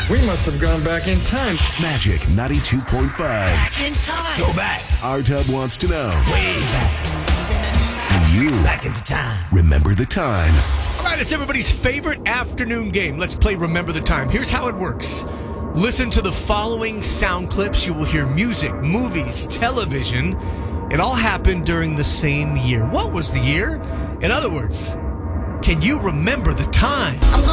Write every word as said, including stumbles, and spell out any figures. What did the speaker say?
We must have gone back in time. Magic ninety-two point five. Back in time. Go back. R-Tub wants to know. Way back. Do you Back into time. remember the time? All right, it's everybody's favorite afternoon game. Let's play Remember the Time. Here's how it works. Listen to the following sound clips. You will hear music, movies, television. It all happened during the same year. What was the year? In other words, can you remember the time?